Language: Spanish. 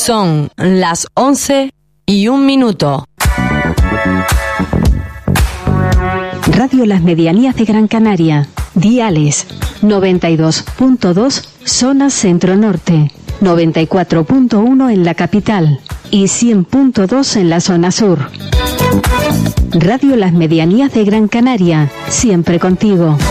Son las 11:01. Radio Las Medianías de Gran Canaria. Diales 92.2 zona centro-norte, 94.1 en la capital y 100.2 en la zona sur. Radio Las Medianías de Gran Canaria, siempre contigo.